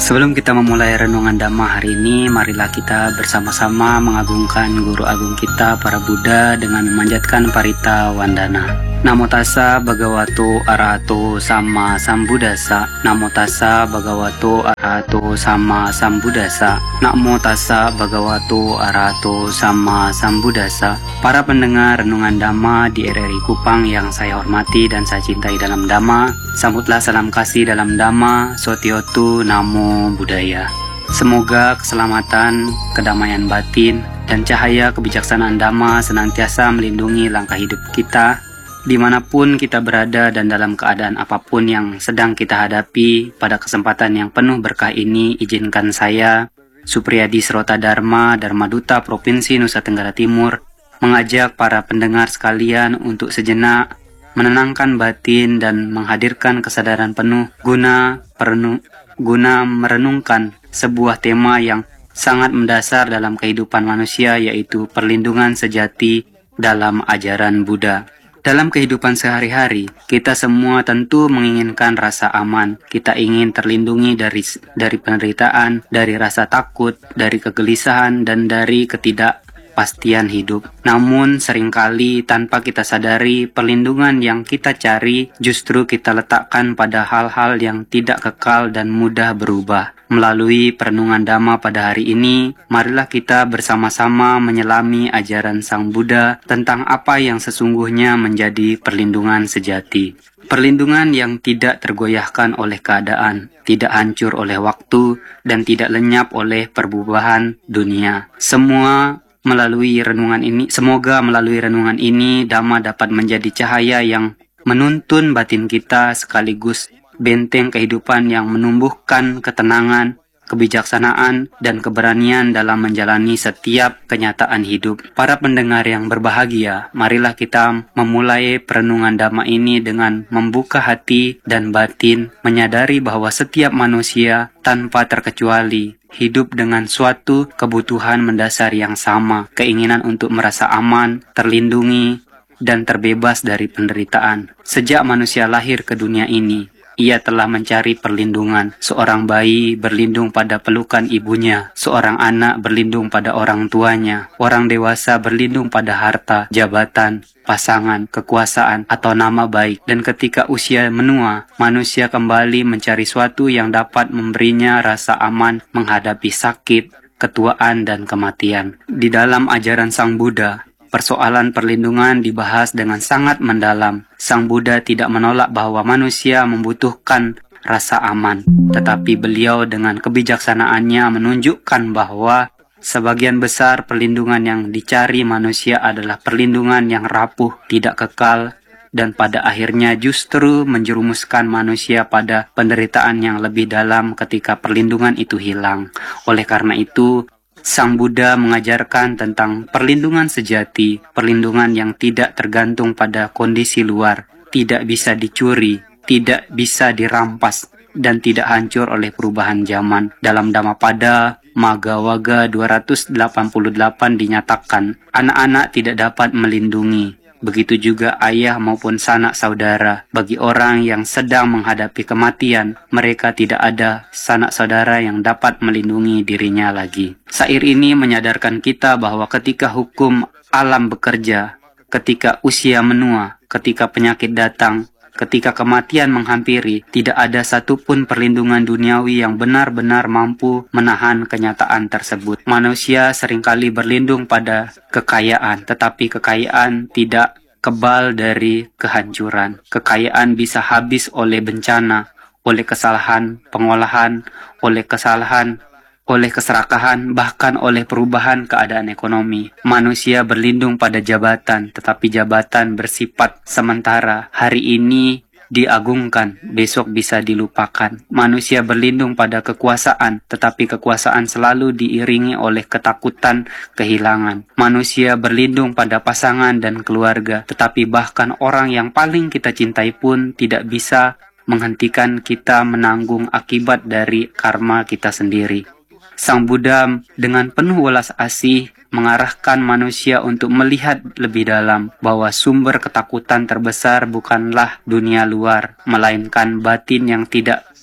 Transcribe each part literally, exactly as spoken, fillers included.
Sebelum kita memulai renungan Dhamma hari ini, marilah kita bersama-sama mengagungkan Guru Agung kita, para Buddha, dengan memanjatkan Parita Wandana. Namo tassa bhagavato arahato sama sambuddhassa. Namo tassa bhagavato arahato sama sambuddhassa. Namo tassa bhagavato arahato sama sambuddhassa. Para pendengar renungan Dhamma di R R I Kupang yang saya hormati dan saya cintai dalam Dhamma, sambutlah salam kasih dalam Dhamma, Sotiotu Namo Buddhaya. Semoga keselamatan, kedamaian batin, dan cahaya kebijaksanaan Dhamma senantiasa melindungi langkah hidup kita, dimanapun kita berada dan dalam keadaan apapun yang sedang kita hadapi. Pada kesempatan yang penuh berkah ini, izinkan saya, Supriyadi Srota Dharma, Dharma Duta Provinsi Nusa Tenggara Timur, mengajak para pendengar sekalian untuk sejenak menenangkan batin dan menghadirkan kesadaran penuh guna, perenu, guna merenungkan sebuah tema yang sangat mendasar dalam kehidupan manusia, yaitu perlindungan sejati dalam ajaran Buddha. Dalam kehidupan sehari-hari, kita semua tentu menginginkan rasa aman. Kita ingin terlindungi dari dari penderitaan, dari rasa takut, dari kegelisahan, dan dari ketidakpastian hidup. Namun seringkali tanpa kita sadari, perlindungan yang kita cari justru kita letakkan pada hal-hal yang tidak kekal dan mudah berubah. Melalui perenungan Dhamma pada hari ini, marilah kita bersama-sama menyelami ajaran Sang Buddha tentang apa yang sesungguhnya menjadi perlindungan sejati. Perlindungan yang tidak tergoyahkan oleh keadaan, tidak hancur oleh waktu, dan tidak lenyap oleh perubahan dunia. Semua melalui renungan ini, semoga melalui renungan ini Dhamma dapat menjadi cahaya yang menuntun batin kita, sekaligus benteng kehidupan yang menumbuhkan ketenangan, kebijaksanaan, dan keberanian dalam menjalani setiap kenyataan hidup. Para pendengar yang berbahagia, marilah kita memulai perenungan Dhamma ini dengan membuka hati dan batin, menyadari bahwa setiap manusia tanpa terkecuali hidup dengan suatu kebutuhan mendasar yang sama, keinginan untuk merasa aman, terlindungi, dan terbebas dari penderitaan. Sejak manusia lahir ke dunia ini, ia telah mencari perlindungan. Seorang bayi berlindung pada pelukan ibunya, seorang anak berlindung pada orang tuanya, orang dewasa berlindung pada harta, jabatan, pasangan, kekuasaan, atau nama baik. Dan ketika usia menua, manusia kembali mencari suatu yang dapat memberinya rasa aman menghadapi sakit, ketuaan, dan kematian. Di dalam ajaran Sang Buddha, persoalan perlindungan dibahas dengan sangat mendalam. Sang Buddha tidak menolak bahwa manusia membutuhkan rasa aman, tetapi beliau dengan kebijaksanaannya menunjukkan bahwa sebagian besar perlindungan yang dicari manusia adalah perlindungan yang rapuh, tidak kekal, dan pada akhirnya justru menjerumuskan manusia pada penderitaan yang lebih dalam ketika perlindungan itu hilang. Oleh karena itu, Sang Buddha mengajarkan tentang perlindungan sejati, perlindungan yang tidak tergantung pada kondisi luar, tidak bisa dicuri, tidak bisa dirampas, dan tidak hancur oleh perubahan zaman. Dalam Dhammapada Maggawaga dua ratus delapan puluh delapan dinyatakan, anak-anak tidak dapat melindungi. Begitu juga ayah maupun sanak saudara. Bagi orang yang sedang menghadapi kematian, mereka tidak ada sanak saudara yang dapat melindungi dirinya lagi. Syair ini menyadarkan kita bahwa ketika hukum alam bekerja, ketika usia menua, ketika penyakit datang, ketika kematian menghampiri, tidak ada satupun perlindungan duniawi yang benar-benar mampu menahan kenyataan tersebut. Manusia seringkali berlindung pada kekayaan, tetapi kekayaan tidak kebal dari kehancuran. Kekayaan bisa habis oleh bencana, oleh kesalahan pengolahan, oleh kesalahan, oleh keserakahan, bahkan oleh perubahan keadaan ekonomi. Manusia berlindung pada jabatan, tetapi jabatan bersifat sementara. Hari ini diagungkan, besok bisa dilupakan. Manusia berlindung pada kekuasaan, tetapi kekuasaan selalu diiringi oleh ketakutan kehilangan. Manusia berlindung pada pasangan dan keluarga, tetapi bahkan orang yang paling kita cintai pun tidak bisa menghentikan kita menanggung akibat dari karma kita sendiri. Sang Buddha dengan penuh welas asih mengarahkan manusia untuk melihat lebih dalam bahwa sumber ketakutan terbesar bukanlah dunia luar, melainkan batin yang tidak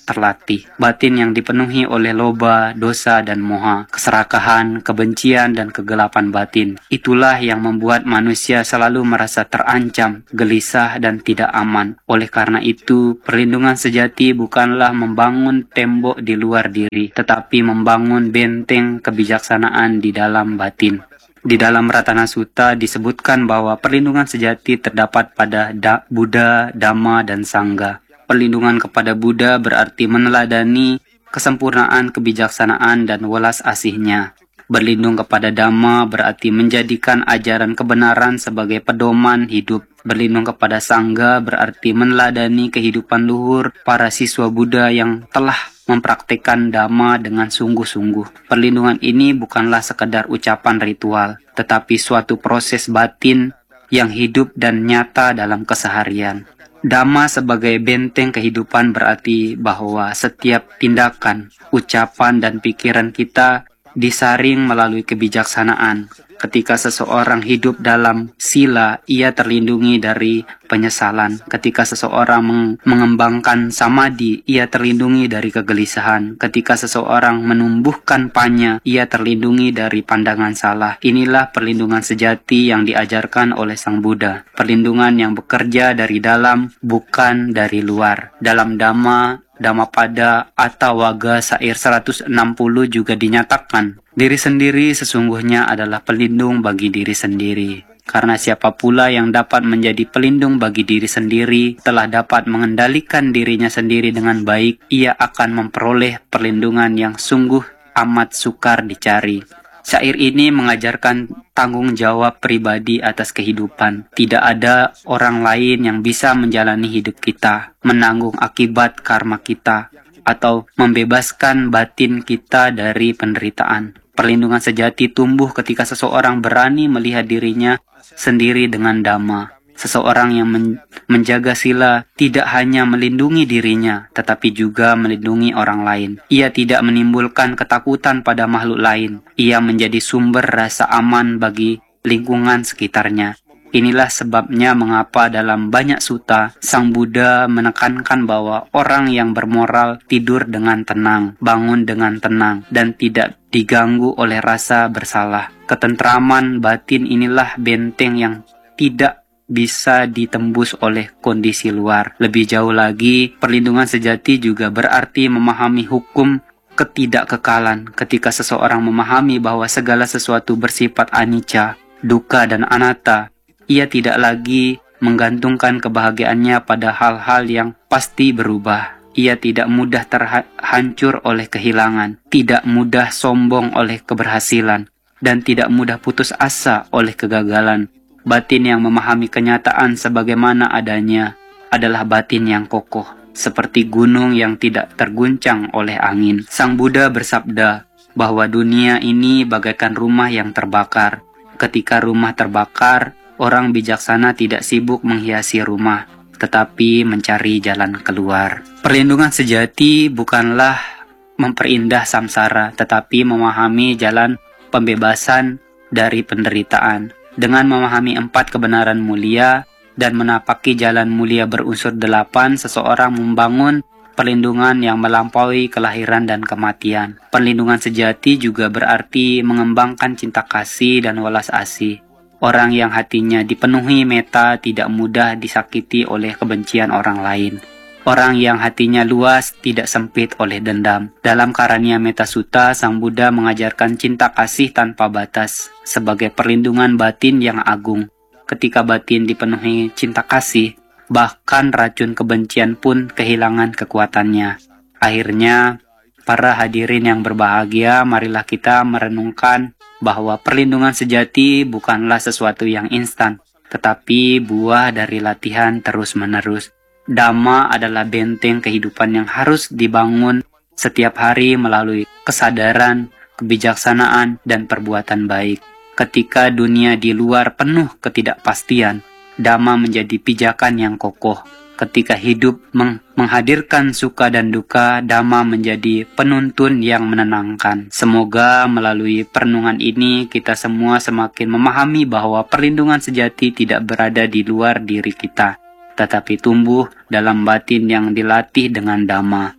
terlatih. Batin yang dipenuhi oleh loba, dosa, dan moha, keserakahan, kebencian, dan kegelapan batin. Itulah yang membuat manusia selalu merasa terancam, gelisah, dan tidak aman. Oleh karena itu, perlindungan sejati bukanlah membangun tembok di luar diri, tetapi membangun benteng kebijaksanaan di dalam batin. Di dalam Ratana Sutta disebutkan bahwa perlindungan sejati terdapat pada da, Buddha, Dhamma, dan Sangha. Perlindungan kepada Buddha berarti meneladani kesempurnaan kebijaksanaan dan welas asihnya. Berlindung kepada Dhamma berarti menjadikan ajaran kebenaran sebagai pedoman hidup. Berlindung kepada Sangha berarti meneladani kehidupan luhur para siswa Buddha yang telah mempraktikkan Dhamma dengan sungguh-sungguh. Perlindungan ini bukanlah sekedar ucapan ritual, tetapi suatu proses batin yang hidup dan nyata dalam keseharian. Dhamma sebagai benteng kehidupan berarti bahwa setiap tindakan, ucapan, dan pikiran kita disaring melalui kebijaksanaan. Ketika seseorang hidup dalam sila, ia terlindungi dari penyesalan. Ketika seseorang meng mengembangkan samadhi, ia terlindungi dari kegelisahan. Ketika seseorang menumbuhkan panya, ia terlindungi dari pandangan salah. Inilah perlindungan sejati yang diajarkan oleh Sang Buddha. Perlindungan yang bekerja dari dalam, bukan dari luar. Dalam Dhamma, Dhammapada Attawagga Sair seratus enam puluh juga dinyatakan, diri sendiri sesungguhnya adalah pelindung bagi diri sendiri. Karena siapa pula yang dapat menjadi pelindung bagi diri sendiri, telah dapat mengendalikan dirinya sendiri dengan baik, ia akan memperoleh perlindungan yang sungguh amat sukar dicari. Syair ini mengajarkan tanggung jawab pribadi atas kehidupan. Tidak ada orang lain yang bisa menjalani hidup kita, menanggung akibat karma kita, atau membebaskan batin kita dari penderitaan. Perlindungan sejati tumbuh ketika seseorang berani melihat dirinya sendiri dengan Dhamma. Seseorang yang men menjaga sila tidak hanya melindungi dirinya, tetapi juga melindungi orang lain. Ia tidak menimbulkan ketakutan pada makhluk lain. Ia menjadi sumber rasa aman bagi lingkungan sekitarnya. Inilah sebabnya mengapa dalam banyak sutta, Sang Buddha menekankan bahwa orang yang bermoral tidur dengan tenang, bangun dengan tenang, dan tidak diganggu oleh rasa bersalah. Ketentraman batin inilah benteng yang tidak bisa ditembus oleh kondisi luar. Lebih jauh lagi, perlindungan sejati juga berarti memahami hukum ketidakkekalan. Ketika seseorang memahami bahwa segala sesuatu bersifat anicca, dukkha, dan anatta, ia tidak lagi menggantungkan kebahagiaannya pada hal-hal yang pasti berubah. Ia tidak mudah terhancur oleh kehilangan, tidak mudah sombong oleh keberhasilan, dan tidak mudah putus asa oleh kegagalan. Batin yang memahami kenyataan sebagaimana adanya adalah batin yang kokoh, seperti gunung yang tidak terguncang oleh angin. Sang Buddha bersabda bahwa dunia ini bagaikan rumah yang terbakar. Ketika rumah terbakar, orang bijaksana tidak sibuk menghiasi rumah, tetapi mencari jalan keluar. Perlindungan sejati bukanlah memperindah samsara, tetapi memahami jalan pembebasan dari penderitaan. Dengan memahami empat kebenaran mulia dan menapaki jalan mulia berunsur delapan, seseorang membangun perlindungan yang melampaui kelahiran dan kematian. Perlindungan sejati juga berarti mengembangkan cinta kasih dan welas asih. Orang yang hatinya dipenuhi metta tidak mudah disakiti oleh kebencian orang lain. Orang yang hatinya luas tidak sempit oleh dendam. Dalam Karania Metta Sutta, Sang Buddha mengajarkan cinta kasih tanpa batas sebagai perlindungan batin yang agung. Ketika batin dipenuhi cinta kasih, bahkan racun kebencian pun kehilangan kekuatannya. Akhirnya, para hadirin yang berbahagia, marilah kita merenungkan bahwa perlindungan sejati bukanlah sesuatu yang instan, tetapi buah dari latihan terus-menerus. Dhamma adalah benteng kehidupan yang harus dibangun setiap hari melalui kesadaran, kebijaksanaan, dan perbuatan baik. Ketika dunia di luar penuh ketidakpastian, Dhamma menjadi pijakan yang kokoh. Ketika hidup meng menghadirkan suka dan duka, Dhamma menjadi penuntun yang menenangkan. Semoga melalui perenungan ini kita semua semakin memahami bahwa perlindungan sejati tidak berada di luar diri kita, tetapi tumbuh dalam batin yang dilatih dengan Dhamma.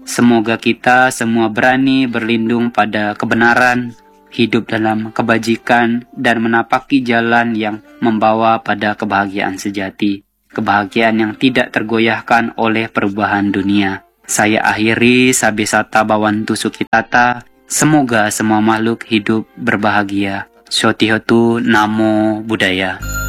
Semoga kita semua berani berlindung pada kebenaran, hidup dalam kebajikan, dan menapaki jalan yang membawa pada kebahagiaan sejati. Kebahagiaan yang tidak tergoyahkan oleh perubahan dunia. Saya akhiri Sabesata Bawantu Sukitata. Semoga semua makhluk hidup berbahagia. Sotihotu Namo Buddhaya.